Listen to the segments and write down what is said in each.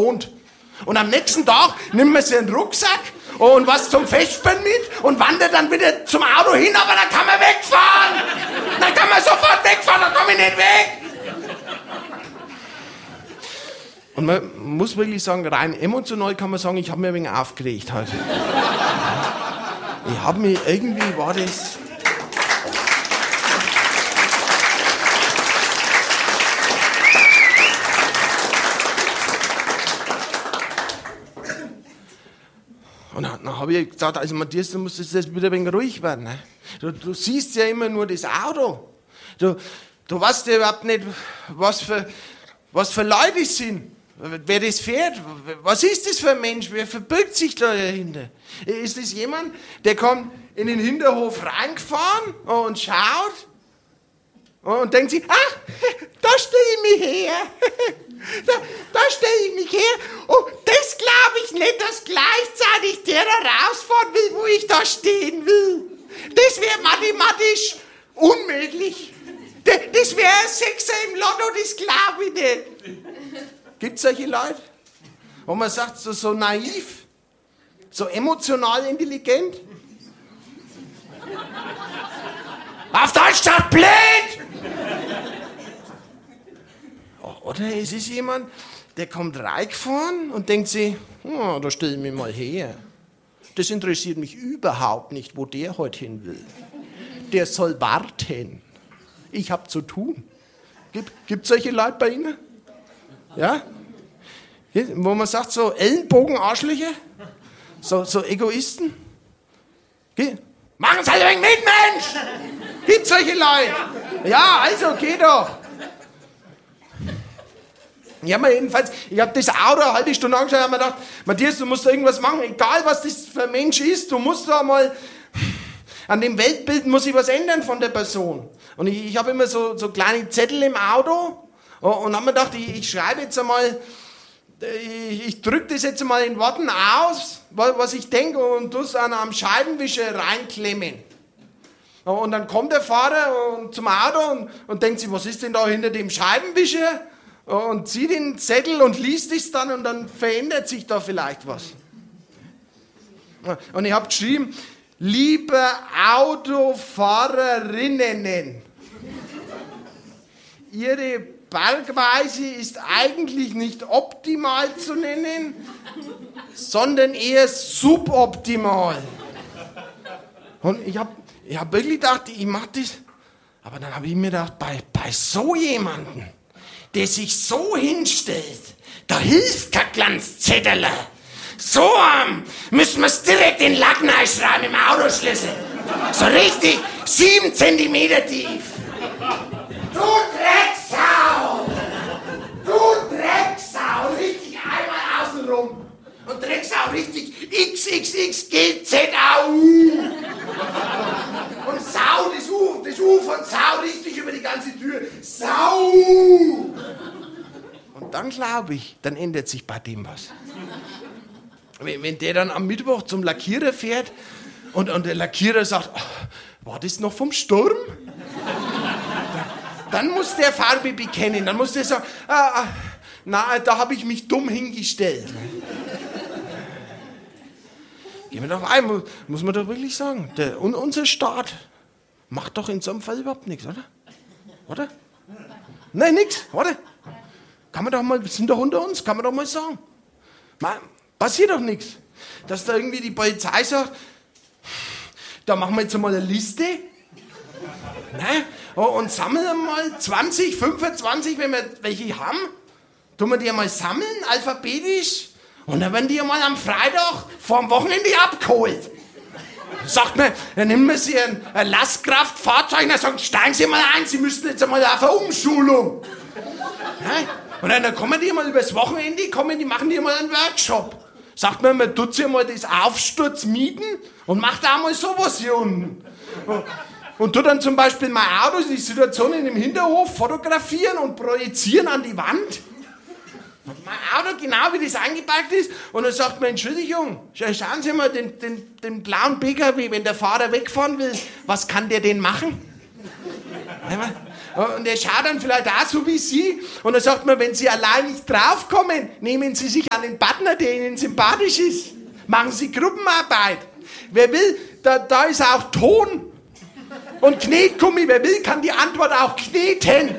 wohnt. Und am nächsten Tag nimmt man sich einen Rucksack und was zum Festspielen mit und wandert dann wieder zum Auto hin, aber dann kann man wegfahren. Dann kann man sofort wegfahren, dann komme ich nicht weg. Und man muss wirklich sagen, rein emotional kann man sagen, ich habe mich ein wenig aufgeregt heute. Ich habe mich, irgendwie war das... Und dann habe ich gesagt, also Matthias, du musst jetzt wieder ein wenig ruhig werden. Ne? Du siehst ja immer nur das Auto. Du weißt ja überhaupt nicht, was für Leute es sind. Wer das fährt, was ist das für ein Mensch? Wer verbirgt sich da dahinter? Ist das jemand, der kommt in den Hinterhof reingefahren und schaut und denkt sich, da stelle ich mich her. Da stelle ich mich her. Oh, das glaube ich nicht, dass gleichzeitig der da rausfahren will, wo ich da stehen will. Das wäre mathematisch unmöglich. Das wäre ein Sechser im Lotto, das glaube ich nicht. Gibt es solche Leute? Wo man sagt, so naiv, so emotional intelligent? Auf Deutsch sagt blöd! Oder es ist jemand, der kommt reingefahren und denkt sich, da stelle ich mich mal her. Das interessiert mich überhaupt nicht, wo der heute hin will. Der soll warten. Ich habe zu tun. Gibt es solche Leute bei Ihnen? Ja? Wo man sagt, so Ellenbogen-Arschlöcher? So Egoisten? Machen Sie halt ein wenig mit, Mensch! Gibt es solche Leute? Ja, also, geh doch. Ich habe das Auto eine halbe Stunde angeschaut und habe mir gedacht, Matthias, du musst da irgendwas machen, egal was das für ein Mensch ist, du musst da mal, an dem Weltbild muss ich was ändern von der Person. Und ich habe immer so kleine Zettel im Auto und habe mir gedacht, ich schreibe jetzt einmal, ich drücke das jetzt einmal in Worten aus, was ich denke und tue es am Scheibenwischer reinklemmen. Und dann kommt der Fahrer zum Auto und denkt sich, was ist denn da hinter dem Scheibenwischer? Und zieht den Zettel und liest es dann und dann verändert sich da vielleicht was. Und ich habe geschrieben, liebe Autofahrerinnen, Ihre Bergweise ist eigentlich nicht optimal zu nennen, sondern eher suboptimal. Und ich hab wirklich gedacht, ich mache das, aber dann habe ich mir gedacht, bei so jemandem, der sich so hinstellt, da hilft kein Glanzzetteler. So müssen wir es direkt in den Lacken einschreiben im Autoschlüssel. So richtig 7 Zentimeter tief. Du Drecksau! Du Drecksau! Richtig einmal außenrum. Und Drecksau richtig XXXGZAU. Und Sau, das U von Sau richtig über die ganze Tür. Sau! Und dann glaube ich, dann ändert sich bei dem was. Wenn der dann am Mittwoch zum Lackierer fährt und der Lackierer sagt, war das noch vom Sturm? Dann muss der Farbe bekennen, dann muss der sagen, da habe ich mich dumm hingestellt. Gehen wir doch ein, muss man doch wirklich sagen. Unser Staat macht doch in so einem Fall überhaupt nichts, oder? Oder? Nein, nix, oder? Kann man doch mal, wir sind doch unter uns, kann man doch mal sagen. Passiert doch nichts. Dass da irgendwie die Polizei sagt, da machen wir jetzt mal eine Liste. Ne? Und sammeln mal 20, 25, wenn wir welche haben. Tun wir die mal sammeln, alphabetisch. Und dann werden die mal am Freitag vor dem Wochenende abgeholt. Sagt man, dann nehmen wir sie ein Lastkraftfahrzeug und dann sagen, steigen Sie mal ein, Sie müssten jetzt einmal auf eine Umschulung. Ne? Und dann kommen die mal übers Wochenende, machen die mal einen Workshop. Sagt man tut sich mal das Aufsturz mieten und macht auch mal sowas hier unten. Und tut dann zum Beispiel mein Auto, die Situation in dem Hinterhof fotografieren und projizieren an die Wand. Und mein Auto, genau wie das eingepackt ist. Und dann sagt man, Entschuldigung, schauen Sie mal den blauen PKW, wenn der Fahrer wegfahren will, was kann der denn machen? Und er schaut dann vielleicht auch so wie Sie. Und dann sagt man, wenn Sie allein nicht draufkommen, nehmen Sie sich einen Partner, der Ihnen sympathisch ist. Machen Sie Gruppenarbeit. Wer will, da ist auch Ton. Und Knetgummi, wer will, kann die Antwort auch kneten.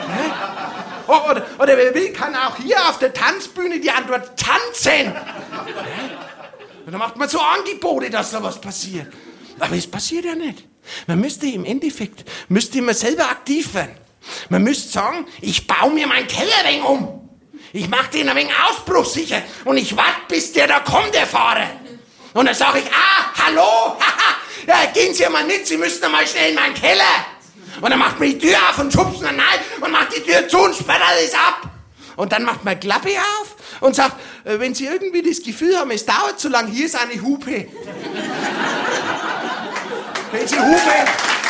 Oder wer will, kann auch hier auf der Tanzbühne die Antwort tanzen. Und dann macht man so Angebote, dass da was passiert. Aber es passiert ja nicht. Man müsste im Endeffekt, man selber aktiv werden. Man müsste sagen, ich baue mir meinen Keller ein wenig um. Ich mache den ein wenig ausbruchsicher. Und ich warte, bis der da kommt, der Fahrer. Und dann sage ich, hallo, ja, gehen Sie mal mit, Sie müssen mal schnell in meinen Keller. Und dann macht man die Tür auf und schubst ihn rein und macht die Tür zu und sperrt alles ab. Und dann macht man Klappe auf und sagt, wenn Sie irgendwie das Gefühl haben, es dauert zu lang, hier ist eine Hupe. Wenn Sie hupen.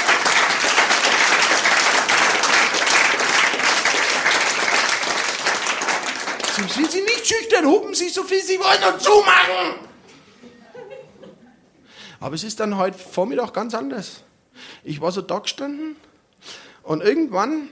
Sind Sie nicht schüchtern, hupen Sie so viel Sie wollen und zumachen. Aber es ist dann heute Vormittag ganz anders. Ich war so da gestanden und irgendwann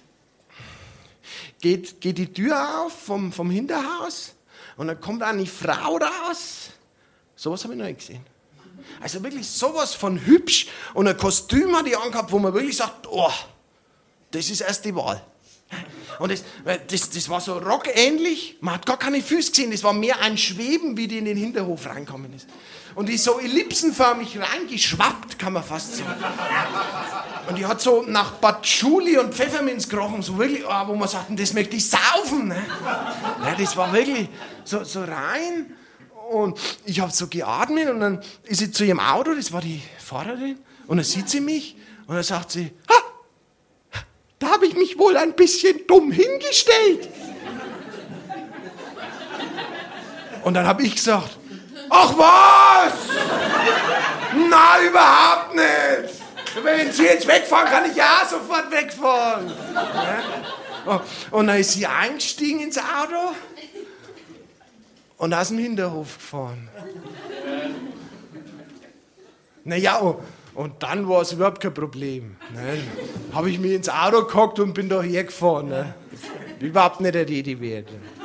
geht die Tür auf vom Hinterhaus und dann kommt eine Frau raus. Sowas habe ich noch nicht gesehen. Also wirklich sowas von hübsch und ein Kostüm hat die angehabt, wo man wirklich sagt, oh, das ist erst die Wahl. Und das war so rockähnlich, man hat gar keine Füße gesehen, das war mehr ein Schweben, wie die in den Hinterhof reinkommen ist. Und die ist so ellipsenförmig reingeschwappt, kann man fast sagen. Und die hat so nach Patchouli und Pfefferminz gerochen, so wirklich, wo man sagt, das möchte ich saufen. Ne? Ja, das war wirklich so rein. Und ich habe so geatmet und dann ist sie zu ihrem Auto, das war die Fahrerin, und dann sieht sie mich und dann sagt sie, da habe ich mich wohl ein bisschen dumm hingestellt. Und dann habe ich gesagt, ach was? Na, überhaupt nicht. Wenn Sie jetzt wegfahren, kann ich ja sofort wegfahren. Und dann ist sie eingestiegen ins Auto und aus dem Hinterhof gefahren. Naja, und dann war es überhaupt kein Problem. Ne? Habe ich mich ins Auto gehockt und bin da hergefahren. Ne? Überhaupt nicht eine Rede wert.